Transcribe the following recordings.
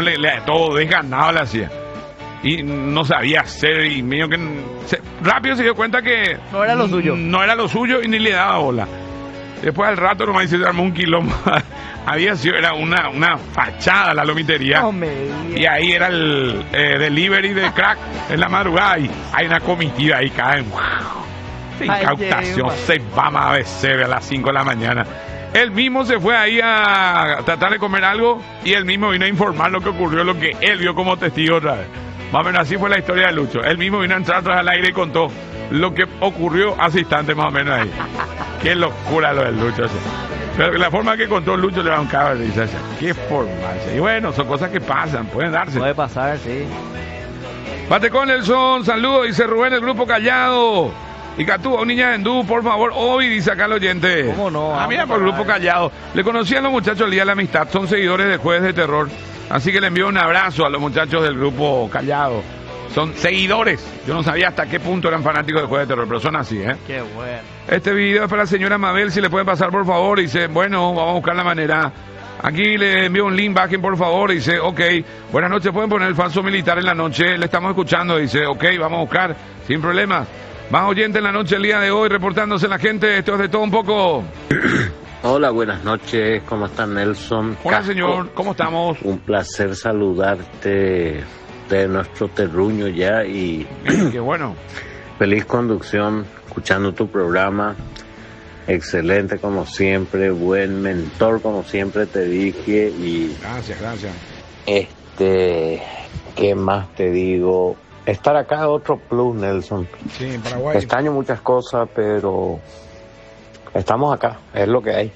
todo desganado le hacía. Y no sabía hacer, y medio que rápido se dio cuenta que no era lo suyo. No era lo suyo y ni le daba bola. Después al rato nomás se armó un quilombo. Era una fachada la lomitería. No me y ahí era el delivery de crack en la madrugada. Y hay una comitiva ahí, caen. Incautación, se va a beber a las 5 de la mañana. Él mismo se fue ahí a tratar de comer algo y él mismo vino a informar lo que ocurrió, lo que él vio como testigo otra vez. Más o menos así fue la historia de Lucho. Él mismo vino a entrar atrás al aire y contó lo que ocurrió hace instantes más o menos ahí. Qué locura lo del Lucho. Pero la forma que contó Lucho le da un cabrón. Qué formal. Y bueno, son cosas que pasan, pueden darse. Puede pasar, sí. Bate con Nelson, saludos, dice Rubén, el grupo Callado. Y Catú, niña de Endú, por favor, hoy, dice acá el oyente. ¿Cómo no? Mira, por el grupo Callado. Le conocían los muchachos el día de la amistad, son seguidores de Jueves de Terror. Así que le envío un abrazo a los muchachos del grupo Callado. Son seguidores. Yo no sabía hasta qué punto eran fanáticos de Jueves de Terror, pero son así, ¿eh? Qué bueno. Este video es para la señora Mabel, si le puede pasar, por favor. Dice, bueno, vamos a buscar la manera. Aquí le envío un link, bajen, por favor. Dice, ok, buenas noches, pueden poner el falso militar en la noche. Le estamos escuchando. Dice, ok, vamos a buscar, sin problemas. Más oyente en la noche el día de hoy, reportándose la gente. Esto es de todo un poco. Hola, buenas noches. ¿Cómo está Nelson? Hola, Casco. señor. ¿Cómo estamos? Un placer saludarte de nuestro terruño ya y Qué bueno. feliz conducción, escuchando tu programa. Excelente como siempre, buen mentor como siempre te dije y Gracias. ¿qué más te digo? Estar acá es otro plus, Nelson. Sí, en Paraguay. Extraño muchas cosas, pero estamos acá, es lo que hay.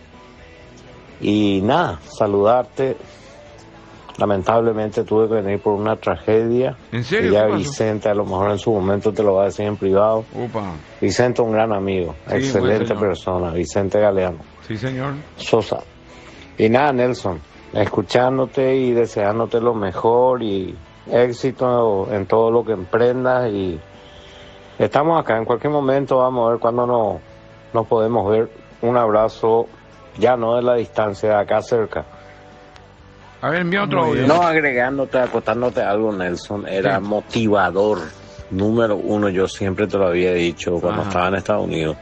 Y nada, saludarte. Lamentablemente tuve que venir por una tragedia. ¿En serio? Y ya ¿Qué pasó? Vicente a lo mejor en su momento te lo va a decir en privado. Upa. Vicente un gran amigo, Sí, excelente buen señor. persona, Vicente Galeano. Sí, señor. Sosa. Y nada, Nelson, escuchándote y deseándote lo mejor y éxito en todo lo que emprendas y estamos acá, en cualquier momento vamos a ver cuándo nos podemos ver. Un abrazo, ya no de la distancia, de acá cerca. A ver, envía otro audio. No agregándote, acotándote algo, Nelson, era Sí. motivador. Número uno, yo siempre te lo había dicho cuando Ajá. estaba en Estados Unidos.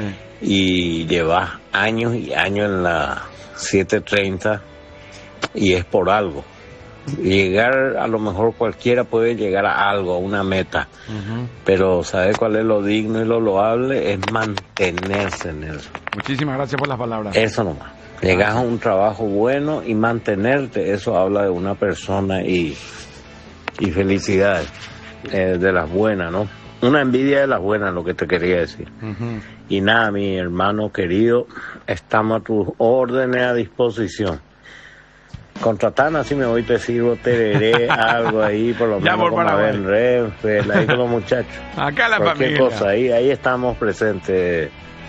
Y llevas años y años en la 730 y es por algo. Llegar, a lo mejor cualquiera puede llegar a algo, a una meta, pero ¿sabes cuál es lo digno y lo loable? Es mantenerse, Nelson. Muchísimas gracias por las palabras. Eso nomás. Llegas a un trabajo bueno y mantenerte, eso habla de una persona y felicidades, de las buenas, ¿no? Una envidia de las buenas, lo que te quería decir. Y nada, mi hermano querido, estamos a tus órdenes a disposición. Contratana, así me voy, te sirvo tereré, algo ahí, por lo Ya menos por como a Paraguay. Ben Renfe, ahí con los muchachos. Acá la Cualquier familia. cosa, ahí estamos presentes,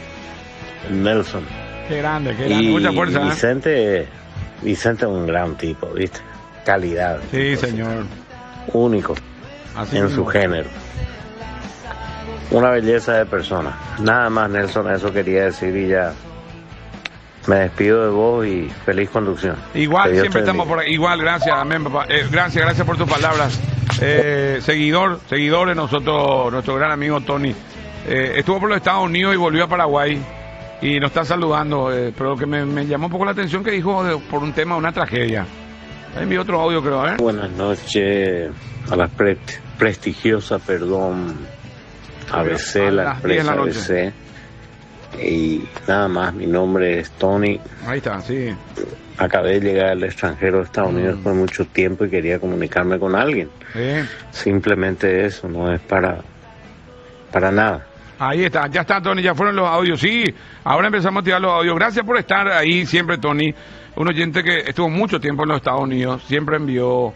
Nelson. Qué grande. Mucha fuerza. ¿Eh? Vicente es un gran tipo, ¿viste? Calidad. Sí, señor. Único Así en mismo. su género. Una belleza de persona. Nada más, Nelson, eso quería decir y ya me despido de vos y feliz conducción. Igual, Que Dios siempre te estamos bendiga. por ahí. Igual, gracias, amén, papá. Gracias por tus palabras. Seguidor de nosotros, nuestro gran amigo Tony. Estuvo por los Estados Unidos y volvió a Paraguay y nos está saludando. Pero lo que me llamó un poco la atención que dijo por un tema, una tragedia. Ahí envió otro audio, creo, a ver. Buenas noches a la prestigiosa, ABC, A la las 10 de la empresa noche. ABC. Y nada más, mi nombre es Tony. Ahí está, sí. Acabé de llegar al extranjero de Estados Unidos por mucho tiempo y quería comunicarme con alguien. Sí. Simplemente eso, no es para nada. Ahí está, ya está, Tony, ya fueron los audios. Sí, ahora empezamos a tirar los audios. Gracias por estar ahí siempre, Tony. Un oyente que estuvo mucho tiempo en los Estados Unidos, siempre envió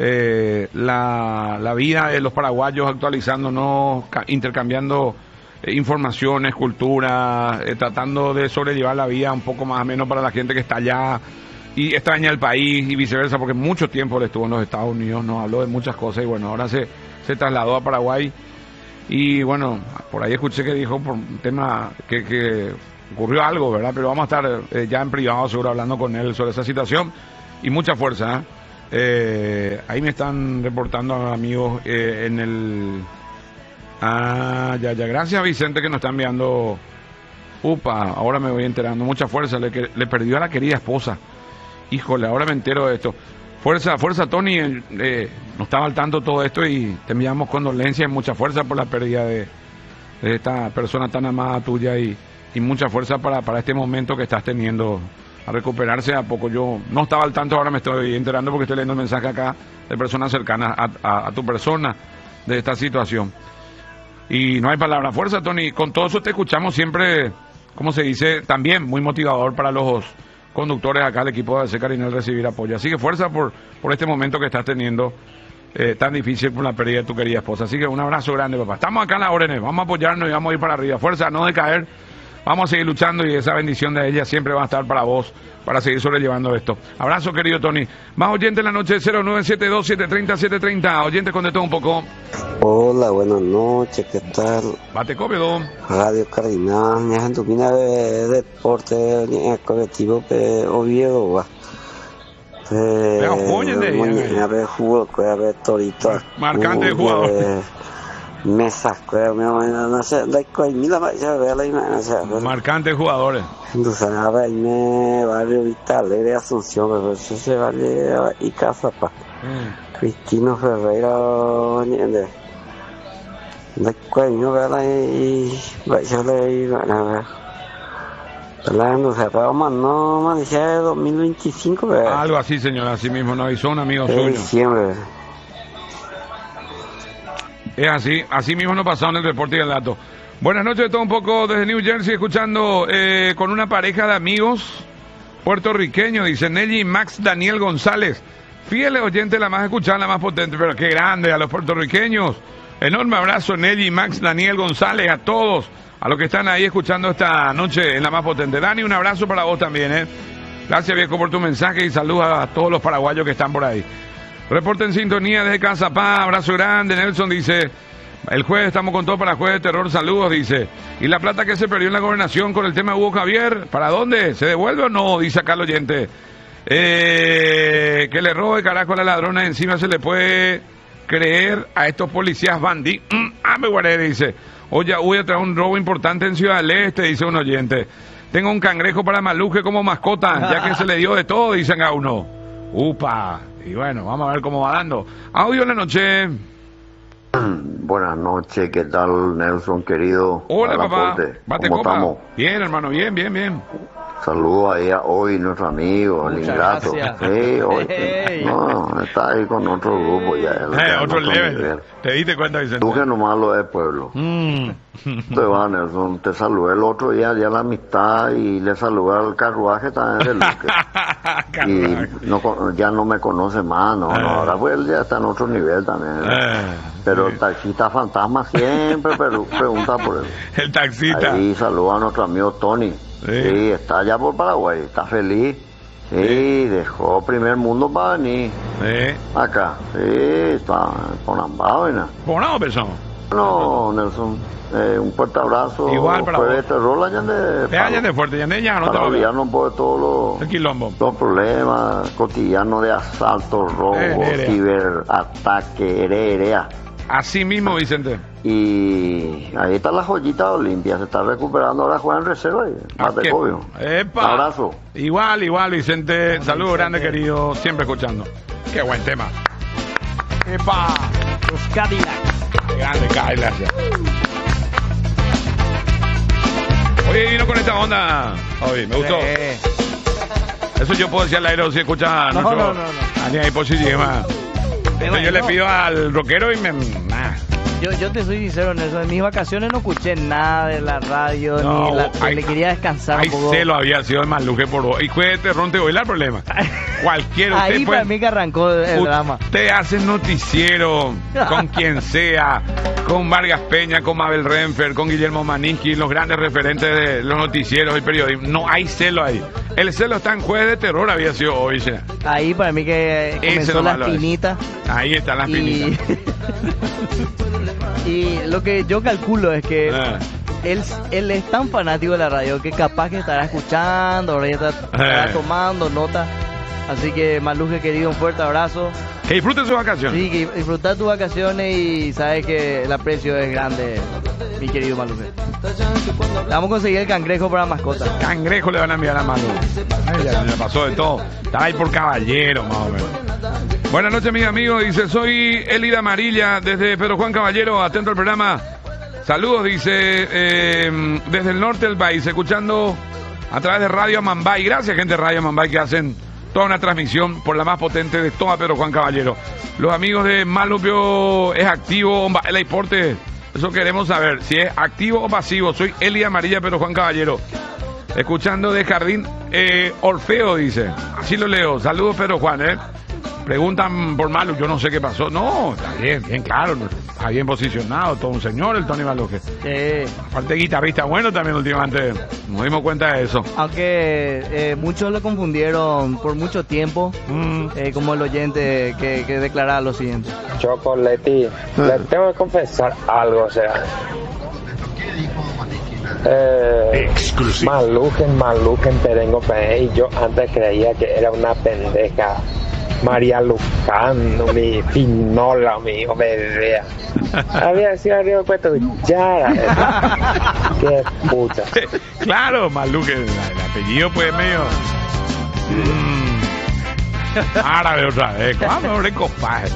la vida de los paraguayos, actualizándonos, intercambiando informaciones, cultura, tratando de sobrellevar la vida un poco más o menos para la gente que está allá y extraña el país y viceversa, porque mucho tiempo él estuvo en los Estados Unidos, nos habló de muchas cosas y bueno, ahora se trasladó a Paraguay. Y bueno, por ahí escuché que dijo por un tema que ocurrió algo, ¿verdad? Pero vamos a estar ya en privado seguro hablando con él sobre esa situación y mucha fuerza, ¿eh? Ahí me están reportando amigos en el... Ah, ya, gracias Vicente que nos está enviando. Upa, ahora me voy enterando. Mucha fuerza, le perdió a la querida esposa. Híjole, ahora me entero de esto. Fuerza Tony, no estaba al tanto de todo esto y te enviamos condolencias y mucha fuerza por la pérdida de esta persona tan amada tuya y mucha fuerza para este momento que estás teniendo a recuperarse a poco. Yo no estaba al tanto, ahora me estoy enterando porque estoy leyendo el mensaje acá de personas cercanas a tu persona de esta situación. Y no hay palabra. Fuerza, Tony. Con todo eso te escuchamos siempre, como se dice, también muy motivador para los conductores acá, el equipo de AC Carinel, recibir apoyo. Así que fuerza por este momento que estás teniendo tan difícil por la pérdida de tu querida esposa. Así que un abrazo grande, papá. Estamos acá en la Orenes, vamos a apoyarnos y vamos a ir para arriba. Fuerza, no decaer. Vamos a seguir luchando y esa bendición de ella siempre va a estar para vos, para seguir sobrellevando esto. Abrazo, querido Tony. Más oyentes en la noche, 0972-730-730. Oyentes, con de todo un poco. Hola, buenas noches, ¿qué tal? Bate cómodo. Radio Cardinal, mi gente opina de deporte, colectivo que Oviedo, va. Mañana ve fútbol, ve torito. Marcante de jugador. Mesas, no sé, marcantes jugadores. Entonces, barrio Vista Alegre, Asunción, ese barrio y casa, pa. Cristino Ferreira, de cuello, ¿verdad? Y vaya a leer, hablando, cerramos, no, dije 2025, ¿verdad? Algo así, señora, así mismo nos avisó un amigo suyo. Diciembre. Es así mismo nos pasó en el reporte y el dato. Buenas noches, todo un poco desde New Jersey, escuchando con una pareja de amigos puertorriqueños, dice Nelly y Max Daniel González. Fieles oyentes, la más escuchada, la más potente, pero qué grande a los puertorriqueños. Enorme abrazo, Nelly y Max Daniel González, a todos, a los que están ahí escuchando esta noche en la más potente. Dani, un abrazo para vos también, Gracias, viejo, por tu mensaje y saludos a todos los paraguayos que están por ahí. Reporte en sintonía desde Casa Paz, abrazo grande. Nelson dice, el jueves estamos con todo para Jueves de Terror, saludos, dice. ¿Y la plata que se perdió en la gobernación con el tema de Hugo Javier? ¿Para dónde? ¿Se devuelve o no? Dice acá el oyente. Que le robe carajo a la ladrona, encima se le puede creer a estos policías bandidos. Me guardé, dice. Oye, voy a traer un robo importante en Ciudad del Este, dice un oyente. Tengo un cangrejo para Maluje como mascota, ya que se le dio de todo, dicen a uno. Upa. Y bueno, vamos a ver cómo va dando. Audio en la noche. Buenas noches, ¿qué tal, Nelson, querido? Hola, papá. ¿Cómo estamos? Bien, hermano, bien. Saludos ahí a hoy, nuestro amigo, el ingrato. Sí, hoy. No, está ahí con otro grupo ya. Otro level. ¿Te diste cuenta, Vicente? Tú que nomás lo es pueblo. Te va, Nelson, te saludé el otro día la amistad y le saludé al carruaje también de Luque. Y ya no me conoce más, no, ahora pues él ya está en otro nivel también. Pero el taxista fantasma siempre pregunta por él. El taxista. Ahí saluda a nuestro amigo Tony. Sí, está allá por Paraguay, está feliz. Sí, dejó primer mundo para venir. Acá, está con ambas. Bueno, persona. No, Nelson, un fuerte abrazo. Igual para vos. Terror, allá de fuerte, ya no te olvidarnos por todos los problemas cotidianos de asalto, robo, ciberataque, hererea. Así mismo, Vicente. Y ahí está la joyita de Olimpia, se está recuperando, ahora juega en reserva y Batecobio. Un abrazo. Igual, Vicente. Saludos grande, querido, siempre escuchando. Qué buen tema. ¡Epa! Los Cadillacs. Qué grande Cadillacs. Oye, vino con esta onda. Oye, me gustó. Eso yo puedo decir al aire si escucha. No. Ahí por si llega. Yo le pido al rockero y Yo te soy sincero, Nelson, en mis vacaciones no escuché nada de la radio, ni la tele, quería descansar un poco. Celo había sido el Maluje por vos. Y Jueves de Terror te voy el problema. Cualquiera. Ahí para mí que arrancó el drama. Usted hace noticiero con quien sea, con Vargas Peña, con Mabel Renfer, con Guillermo Maniski, los grandes referentes de los noticieros y periodismo. No hay celo ahí. El celo está en Jueves de Terror, había sido hoy. Ahí para mí que comenzó la espinita. Ahí están las pinitas. Y lo que yo calculo es que él es tan fanático de la radio que capaz que estará escuchando, ahora ya estará tomando nota. Así que Maluje querido, un fuerte abrazo. Que disfruten sus vacaciones. Sí, que disfrutar tus vacaciones y sabes que el aprecio es grande, mi querido Maluje. Le vamos a conseguir el cangrejo para mascota. Cangrejo le van a enviar a Maluje. Ya me pasó de todo. Estaba ahí por Caballero, más o menos. Buenas noches, mis amigos. Dice, soy Elida Amarilla desde Pedro Juan Caballero, atento al programa. Saludos, dice, desde el norte del país, escuchando a través de Radio Amambay. Gracias, gente de Radio Amambay, que hacen toda una transmisión por la más potente de toda Pedro Juan Caballero. Los amigos de Malupio, ¿es activo el aporte? Eso queremos saber, si es activo o pasivo. Soy Elida Amarilla, Pedro Juan Caballero. Escuchando de Jardín Orfeo, dice. Así lo leo. Saludos, Pedro Juan, Preguntan por Malu, yo no sé qué pasó. No, está bien, bien claro. Está bien posicionado, todo un señor el Tony Maluje. Aparte guitarrista bueno también últimamente. Nos dimos cuenta de eso. Aunque muchos lo confundieron por mucho tiempo, como el oyente que declaraba lo siguiente. Chocoleti, le tengo que confesar algo, o sea. Malujen, Perengo, y yo antes creía que era una pendeja. María Luján, mi Pinola, mi obedea. Había sido arriba puesto ya. Qué puta. Claro, Maluje, el apellido pues medio árabe otra vez. Vamos, compadre.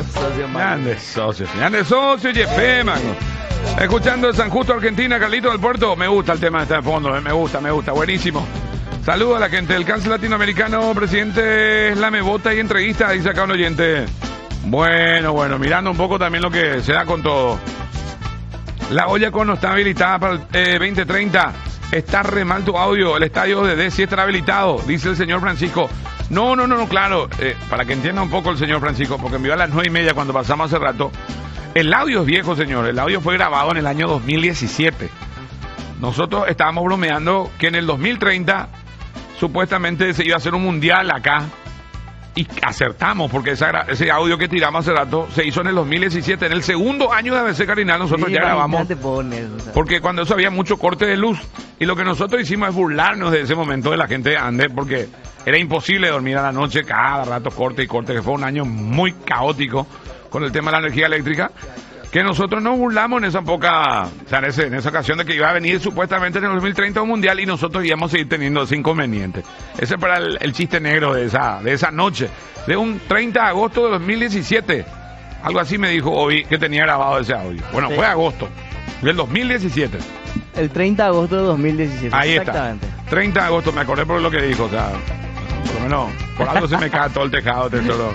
Ande socio, Jefe, mano. Escuchando San Justo, Argentina, Carlito del Puerto. Me gusta el tema de este fondo, me gusta, buenísimo. Saludos a la gente del cáncer latinoamericano, presidente Lame Bota y entrevista, dice acá un oyente. Bueno, mirando un poco también lo que se da con todo. La olla no está habilitada para el 2030. Está re mal tu audio. El estadio de D sí estará habilitado, dice el señor Francisco. No, claro. Para que entienda un poco el señor Francisco, porque envió a las 9:30 cuando pasamos hace rato. El audio es viejo, señor. El audio fue grabado en el año 2017. Nosotros estábamos bromeando que en el 2030 supuestamente se iba a hacer un mundial acá. Y acertamos, porque ese audio que tiramos hace rato se hizo en el 2017. En el segundo año de ABC Carinal nosotros ya grabamos. Porque cuando eso había mucho corte de luz. Y lo que nosotros hicimos es burlarnos de ese momento de la gente de Andes, porque era imposible dormir a la noche, cada rato corte y corte, que fue un año muy caótico con el tema de la energía eléctrica. Que nosotros nos burlamos en esa en esa ocasión de que iba a venir supuestamente en el 2030 un mundial y nosotros íbamos a seguir teniendo ese inconveniente. Ese era el chiste negro de esa noche, de un 30 de agosto de 2017. Algo así me dijo hoy que tenía grabado ese audio. Bueno, sí. Fue agosto del 2017. El 30 de agosto de 2017. Ahí exactamente. Está. 30 de agosto, me acordé por lo que dijo, o sea, por lo menos, por algo se me cae todo el tejado, tesoro.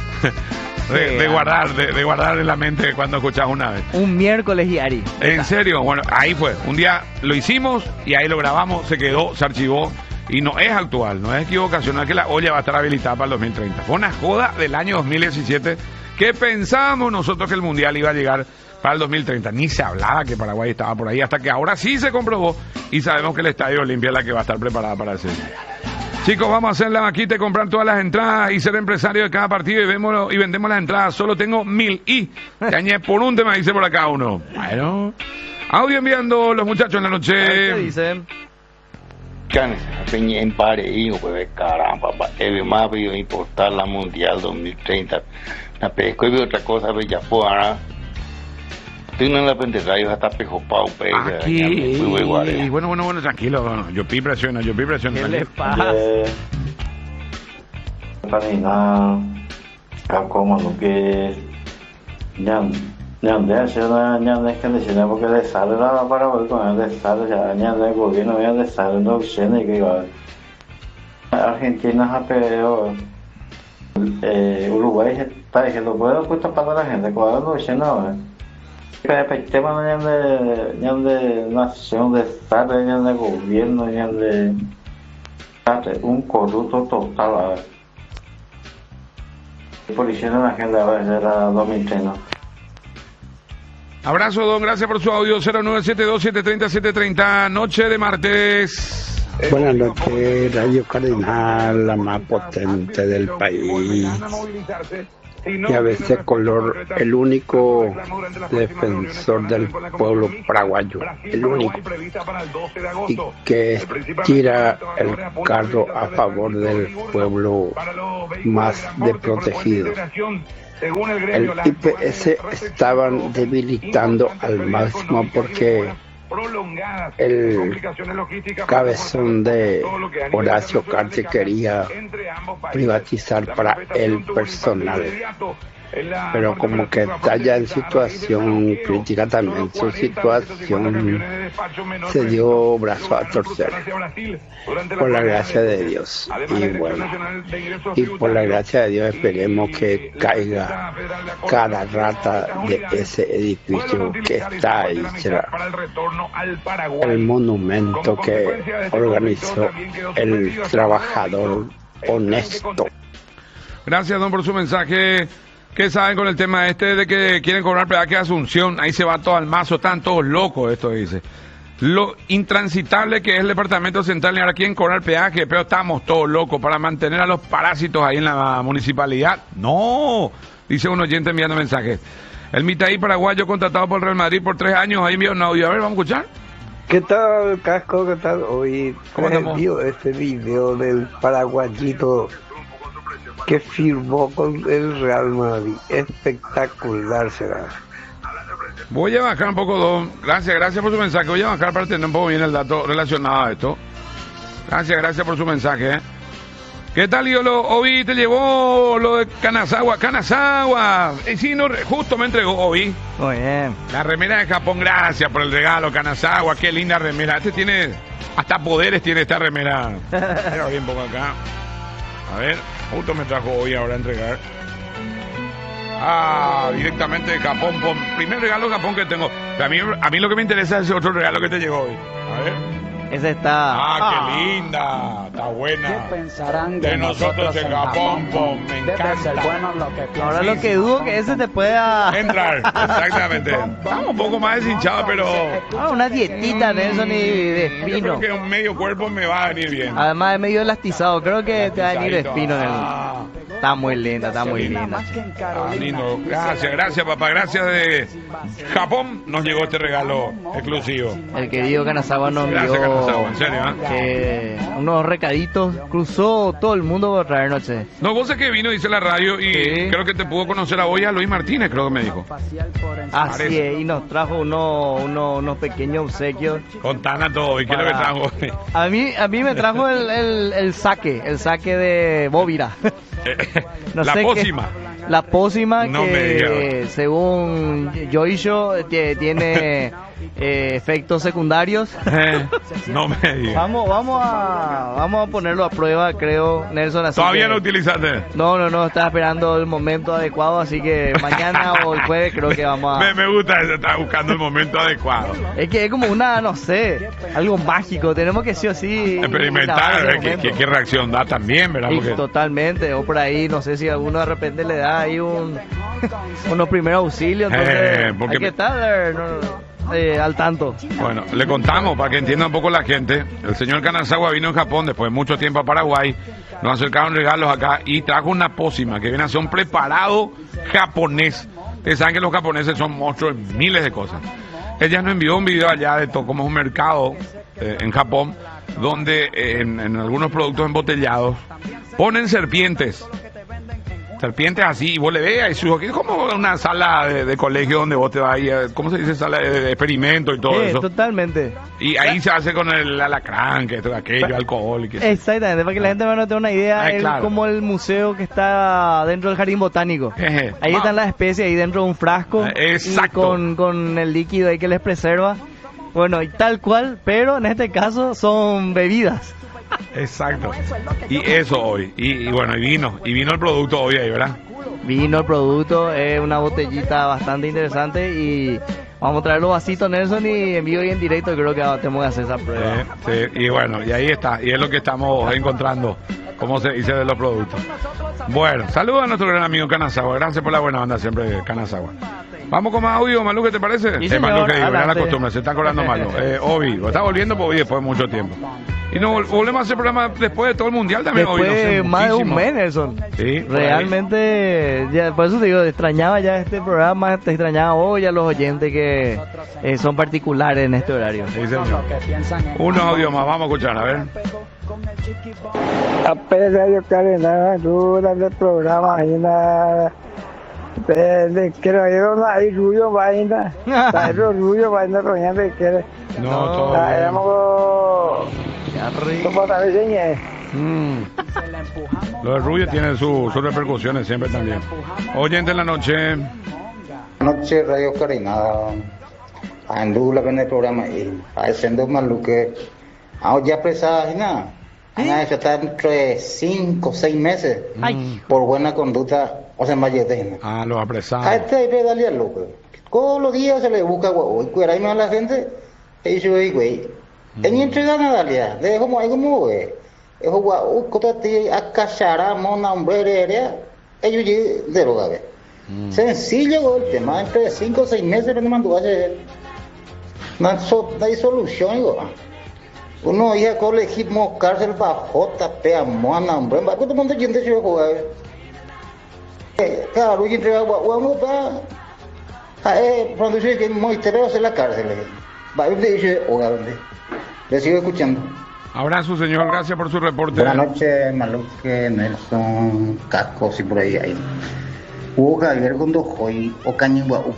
De guardar en la mente cuando escuchas una vez. Un miércoles y Ari. En serio, bueno, ahí fue. Un día lo hicimos y ahí lo grabamos, se quedó, se archivó y no es actual, no es equivocación, no es que la olla va a estar habilitada para el 2030. Fue una joda del año 2017 que pensábamos nosotros que el mundial iba a llegar para el 2030. Ni se hablaba que Paraguay estaba por ahí, hasta que ahora sí se comprobó y sabemos que el Estadio Olimpia es la que va a estar preparada para ese día. Chicos, vamos a hacer la maquita y comprar todas las entradas y ser empresario de cada partido y vendemos las entradas. Solo tengo 1000 y cañé por un tema, dice por acá uno. Bueno, audio enviando los muchachos en la noche. ¿Qué dicen? En pare, hijo, pues caramba, el más vio importar la Mundial 2030. La pesco y otra cosa, pues ya fuera. Tú no la pendeja, hasta pejopao, aquí, y bueno, tranquilo, bueno, yo pi presiona. ¿Qué les pasa? Como lo que ñande es que decía porque le sale la para ver con él le sale ya ñande el gobierno ya le sale no sé ni que igual Argentina japeo Uruguay está diciendo puedo puesto para la gente cuando no sé no el tema de nación de estado de gobierno de un corrupto total por hicieron la agenda de la 2030. Abrazo, don, gracias por su audio. 0972-730-730, noche de martes. Buenas noches, Radio Cardenal, la más potente del país. y a veces Color, el único defensor del pueblo paraguayo, el único, y que tira el carro a favor del pueblo más desprotegido. El IPS estaban debilitando al máximo porque el cabezón de Horacio Cartes quería privatizar para el personal, pero como que está ya en situación crítica también. Su situación se dio brazo a torcer por la gracia de Dios, y bueno, y por la gracia de Dios esperemos que caiga cada rata de ese edificio que está ahí, será el monumento que organizó el trabajador honesto. Gracias, don, por su mensaje. ¿Qué saben con el tema este de que quieren cobrar peaje a Asunción? Ahí se va todo al mazo, están todos locos, esto dice. Lo intransitable que es el departamento central, y ahora quieren cobrar peaje, pero estamos todos locos para mantener a los parásitos ahí en la municipalidad. No, dice un oyente enviando mensajes. El Mitaí paraguayo contratado por el Real Madrid por 3 años, ahí envió un audio. A ver, vamos a escuchar. ¿Qué tal, Casco? ¿Qué tal? Hoy envió este video del paraguayito que firmó con el Real Madrid. Espectacular será. Voy a bajar un poco, don. Gracias por su mensaje. Voy a bajar para tener un poco bien el dato relacionado a esto. Gracias por su mensaje. ¿Qué tal, Iolo? Obi te llevó lo de Kanazawa. Sí, no, justo me entregó Obi. Muy bien. La remera de Japón, gracias por el regalo, Kanazawa. Qué linda remera. Este tiene, hasta poderes tiene esta remera. Pero bien, pongo acá. A ver, justo me trajo hoy ahora a entregar. Directamente de Japón. Primer regalo de Japón que tengo. Pero a mí lo que me interesa es otro regalo que te llegó hoy. A ver. Esa está... qué linda. Está buena. ¿Qué pensarán de nosotros en Japón? Me encanta. Ahora lo que dudo que ese te pueda... entrar, exactamente. Estamos un poco más deshinchados, pero... una dietita, Nelson, y de espino. Yo creo que un medio cuerpo me va a venir bien. Además es medio elastizado, creo que te va a venir de espino. Está muy linda, lindo. Gracias, papá. Gracias de Japón nos llegó este regalo exclusivo. El querido Kanazawa nos envió... Gracias, Kanazawa, en serio, unos recaditos. Cruzó todo el mundo por traernos. No, vos es que vino, dice la radio, y creo que te pudo conocer a hoy a Luis Martínez, creo que me dijo. Así es, y nos trajo unos pequeños obsequios. Contanos todo, ¿y qué es lo que trajo hoy? A mí me trajo el saque de Bóvira. La pócima no que según Yoisho tiene efectos secundarios. No me digas. Vamos a ponerlo a prueba, creo, Nelson. Así ¿Todavía que, no utilizaste? No, estaba esperando el momento adecuado, así que mañana o el jueves creo que vamos a... Me gusta eso, estaba buscando el momento adecuado. Es que es como una, no sé, algo mágico, tenemos que sí o sí... experimentar, a ver qué reacción da también, ¿verdad? Porque... totalmente, o por ahí, no sé si alguno de repente le da ahí unos primeros auxilios, entonces hay que estar al tanto. Bueno, le contamos para que entienda un poco la gente. El señor Kanazawa vino en Japón después de mucho tiempo a Paraguay, nos acercaron regalos acá y trajo una pócima que viene a ser un preparado japonés. Ustedes saben que los japoneses son monstruos en miles de cosas. Ella nos envió un video allá de todo, como es un mercado en Japón, donde en algunos productos embotellados ponen serpientes así, y vos le veas, y su hijo, que es como una sala de colegio donde vos te vas ahí, ¿cómo se dice? Sala de experimento y todo eso. Totalmente. Y ahí se hace con el alacrán, que todo aquello, alcohol y que... Exactamente, para que la gente no tenga una idea, es claro. Como el museo que está dentro del jardín botánico. Ahí están las especies, ahí dentro de un frasco. Exacto. Y con el líquido ahí que les preserva. Bueno, y tal cual, pero en este caso son bebidas. Exacto. Y eso hoy. Y bueno, y vino el producto hoy ahí, ¿verdad? Vino el producto, es una botellita bastante interesante y vamos a traer los vasitos, Nelson, y en vivo y en directo creo que tenemos que hacer esa prueba. Sí, y bueno, y ahí está, y es lo que estamos encontrando, como se dice de los productos. Bueno, saludos a nuestro gran amigo Kanazawa, gracias por la buena banda siempre, Kanazawa. Vamos con más audio, Malú, ¿qué te parece? Sí, Malú, que digo, ya la costumbre, se está acordando Malú. Obi, lo está volviendo por hoy después de mucho tiempo. Y no volvemos a hacer programa después de todo el mundial también. Después hoy, no sé, más de un muchísimo. mes, Nelson. Sí, Realmente, ya, por eso te digo, extrañaba ya este programa, te extrañaba hoy a los oyentes que son particulares en este horario. Sí, señor. Un audio más, vamos a escuchar, a ver. Apenas yo carena dudas del programa vaina de que no hay ruido vaina hay ruido vaina roñando de que No, todo bien. éramos como tal vez Lo de Rubio tiene sus repercusiones siempre también. Oyente en la noche. Noche Radio Carina andu la en el programa y haciendo más lo que ya presa nada eso está entre 5 o 6 meses por buena conducta o sea mayete Los apresados. a este hay que darle al loco todos los días se le busca hoy cuera y más la gente y yo güey en entrega nada le de como hay como güey es guau cotate a cachara mona hombre ellos de lo gabe sencillo el tema entre 5 o 6 meses no mandó a hacer no hay solución igual. Uno ya colegimos cárcel bajo tapea mona hombre va todo mundo gente se juega claro y entrega guau cuando dice que mostreo en la cárcel va y dice oiga le sigo escuchando. Abrazo, señor, gracias por su reporte. Buenas noches, Maluque, Nelson, Cascos y por ahí. Hugo Javier Gondojoy, o Cañigua, o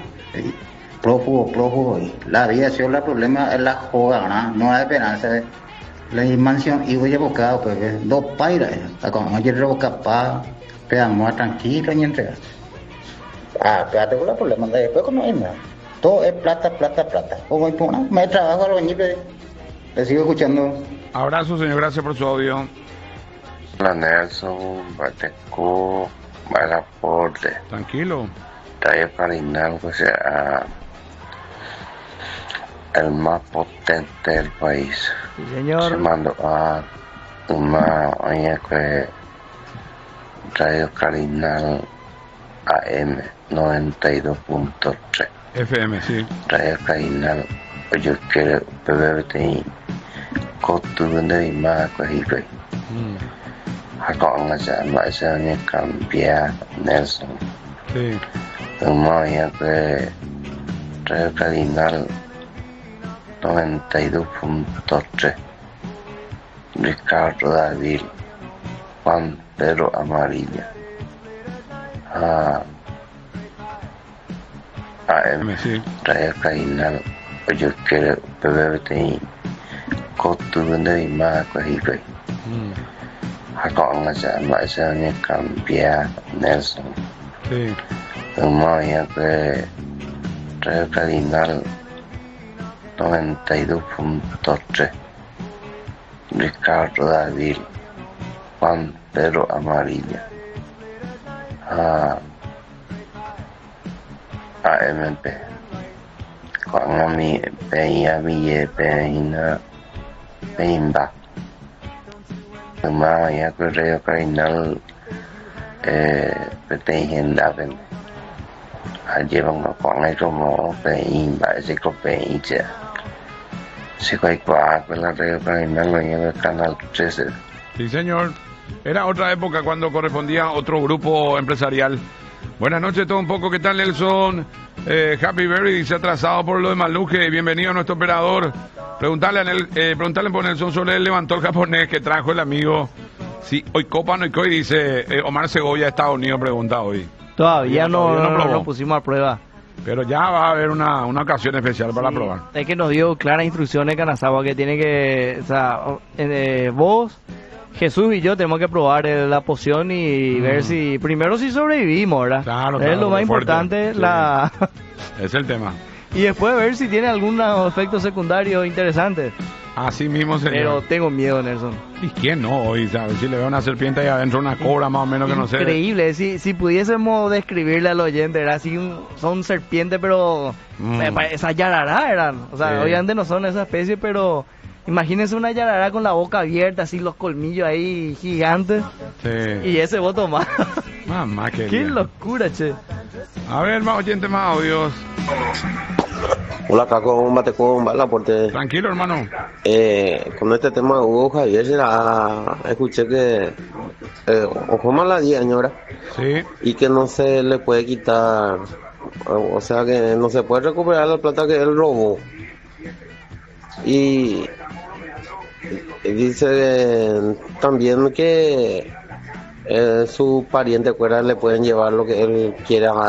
prófugo. La vida ha sido el problema, es la joda, no hay esperanza. La mansión, y voy a buscar, pues, 2 pairas, como ayer revoca paz, pedamos tranquilo y entregar. Espérate con el problema, después no hay nada. Todo es plata. Como hay por me trabajo a los bañiles. Le sigo escuchando. Abrazo, señor, gracias por su audio. La Nelson, Bateco, Malaporte. Tranquilo. Radio Carinal, o sea, el más potente del país. Sí, señor. Se mandó a una que Radio Carinal AM 92.3. FM, sí. Radio Carinal, yo quiero beber de costumbre y más que Con esa maestra cambia Nelson. Sí. Una que Radio Carinal 92.3. Ricardo David, Juan Pedro Amarilla. AM, sí. Radio Carinal, yo quiero beber de costumbre y más que Con esa maestra cambia Nelson. Sí. Una que Radio Carinal 92.3. Ricardo David, Juan Pedro Amarilla. AMP. Con a mi peina peimba. Uma ya que Radio Carinal perteneciente llevan con el como peimba, ese copeícha. Se cae con la Radio Carinal en el canal 13. Sí, señor. Era otra época cuando correspondía a otro grupo empresarial. Buenas noches, todo un poco. ¿Qué tal, Nelson? Happy Berry dice atrasado por lo de Maluje. Bienvenido a nuestro operador. Preguntarle por Nelson Soler, levantó el japonés que trajo el amigo. Sí, hoy Copa no hoy dice Omar Segovia de Estados Unidos, pregunta hoy. Todavía no pusimos a prueba. Pero ya va a haber una ocasión especial para probar. Es que nos dio claras instrucciones Kanazawa que tiene que, o sea, vos, Jesús y yo tenemos que probar la poción y ver si sobrevivimos, ¿verdad? Claro, es lo más importante, sí. Es el tema. Y después ver si tiene algunos efectos secundarios interesantes. Así mismo, señor. Pero tengo miedo, Nelson. ¿Y quién no hoy? ¿Sabes? Si le veo una serpiente ahí adentro, una cobra más o menos que no sé. Increíble. Si pudiésemos describirle al oyente, era así, son serpientes, pero esa yarará eran. O sea, obviamente no son esa especie, pero imagínense una yarará con la boca abierta, así los colmillos ahí gigantes. Sí. Y ese voto más. Mamá, qué locura, che. A ver, más oyentes, más audios. Hola, Caco, bate con bala porque Tranquilo, hermano. con este tema de Hugo Javier escuché que ojo más la 10 años, ¿verdad? Sí. Y que no se le puede quitar, o sea que no se puede recuperar la plata que él robó. Y dice también que su pariente fuera le pueden llevar lo que él quiera